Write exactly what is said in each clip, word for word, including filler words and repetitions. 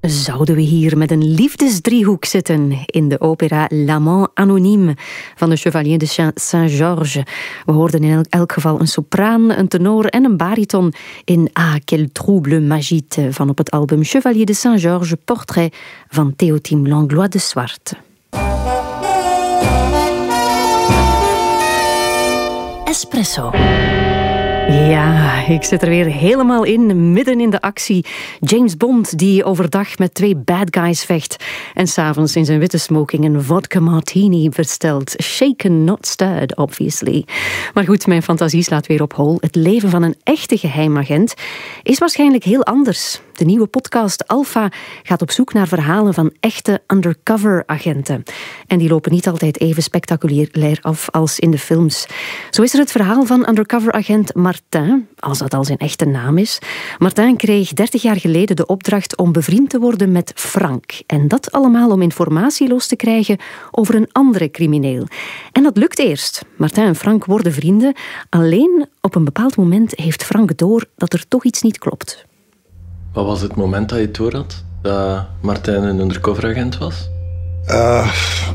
zouden we hier met een liefdesdriehoek zitten in de opera L'Amant Anonyme van de Chevalier de Saint-Georges. We hoorden in elk geval een sopraan, een tenor en een bariton in Ah, quel trouble m'agite van op het album Chevalier de Saint-Georges, portrait van Théotime Langlois de Swart. Espresso. Ja, ik zit er weer helemaal in, midden in de actie. James Bond die overdag met twee bad guys vecht en s'avonds in zijn witte smoking een vodka martini bestelt. Shaken, not stirred, obviously. Maar goed, mijn fantasie slaat weer op hol. Het leven van een echte geheimagent is waarschijnlijk heel anders. De nieuwe podcast Alpha gaat op zoek naar verhalen van echte undercover-agenten. En die lopen niet altijd even spectaculair af als in de films. Zo is er het verhaal van undercover-agent Martin, als dat al zijn echte naam is. Martin kreeg dertig jaar geleden de opdracht om bevriend te worden met Frank. En dat allemaal om informatie los te krijgen over een andere crimineel. En dat lukt eerst. Martin en Frank worden vrienden. Alleen op een bepaald moment heeft Frank door dat er toch iets niet klopt. Wat was het moment dat je door had dat Martijn een undercoveragent was? Uh,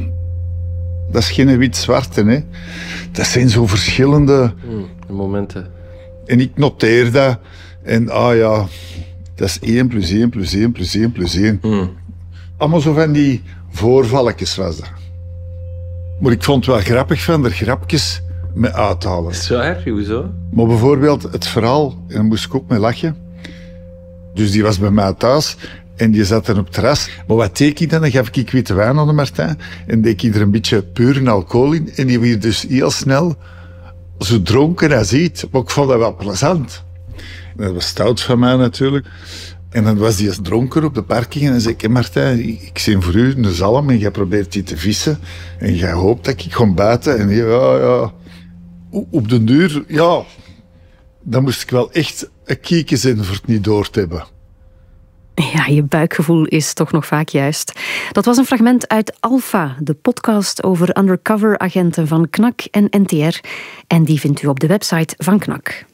dat is geen wit-zwarte, hè. Dat zijn zo verschillende... Hmm, momenten. En ik noteer dat. En ah ja, dat is één plus één plus één plus één plus één. Hmm. Allemaal zo van die voorvalletjes was dat. Maar ik vond het wel grappig van er grapjes mee uithalen. Is het zo erg? Hoezo? Maar bijvoorbeeld het verhaal, en daar moest ik ook mee lachen. Dus die was bij mij thuis en die zat er op het terras. Maar wat deed ik dan? Dan gaf ik witte wijn aan de Martijn en deed ik er een beetje pure alcohol in. En die werd dus heel snel zo dronken als iets. Maar ik vond dat wel plezant. Dat was stout van mij natuurlijk. En dan was die dronken op de parking en dan zei ik, hey Martijn, ik zie voor u een zalm en jij probeert die te vissen. En jij hoopt dat ik ga buiten. En ja, ja, op de duur, ja... Dan moest ik wel echt een kiekje zijn voor het niet door te hebben. Ja, je buikgevoel is toch nog vaak juist. Dat was een fragment uit Alpha, de podcast over undercover-agenten van Knak en N T R. En die vindt u op de website van Knak.